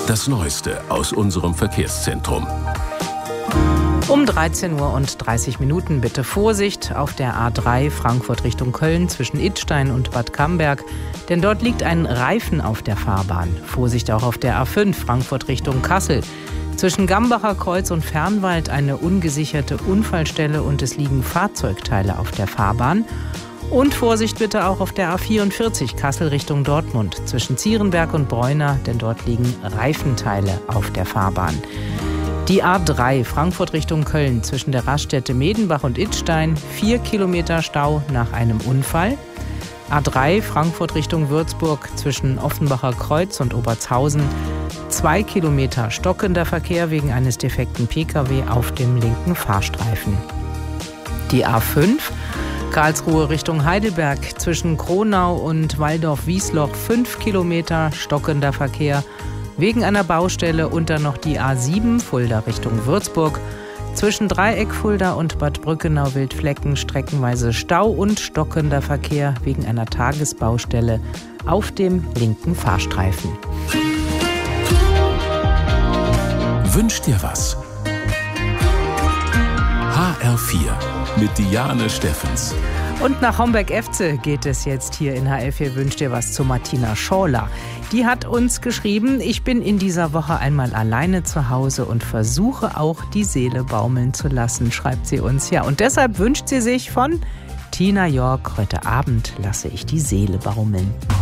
Das Neueste aus unserem Verkehrszentrum. Um 13:30 Uhr bitte Vorsicht auf der A3 Frankfurt Richtung Köln zwischen Idstein und Bad Camberg, denn dort liegt ein Reifen auf der Fahrbahn. Vorsicht auch auf der A5 Frankfurt Richtung Kassel. Zwischen Gambacher Kreuz und Fernwald eine ungesicherte Unfallstelle und es liegen Fahrzeugteile auf der Fahrbahn. Und Vorsicht bitte auch auf der A44 Kassel Richtung Dortmund zwischen Zierenberg und Bräuner, denn dort liegen Reifenteile auf der Fahrbahn. Die A3 Frankfurt Richtung Köln zwischen der Raststätte Medenbach und Idstein, 4 Kilometer Stau nach einem Unfall. A3 Frankfurt Richtung Würzburg zwischen Offenbacher Kreuz und Obertshausen, 2 Kilometer stockender Verkehr wegen eines defekten Pkw auf dem linken Fahrstreifen. Die A5 Karlsruhe Richtung Heidelberg zwischen Kronau und Waldorf-Wiesloch, 5 Kilometer stockender Verkehr wegen einer Baustelle und dann noch die A7 Fulda Richtung Würzburg. Zwischen Dreieck Fulda und Bad Brückenau-Wildflecken streckenweise Stau und stockender Verkehr wegen einer Tagesbaustelle auf dem linken Fahrstreifen. Wünsch dir was? HR4 mit Diane Steffens. Und nach Homberg-Efze geht es jetzt hier in HR4 Wünsch dir was zu Martina Schorler. Die hat uns geschrieben, ich bin in dieser Woche einmal alleine zu Hause und versuche auch die Seele baumeln zu lassen, schreibt sie uns. Ja, und deshalb wünscht sie sich von Tina York, heute Abend lasse ich die Seele baumeln.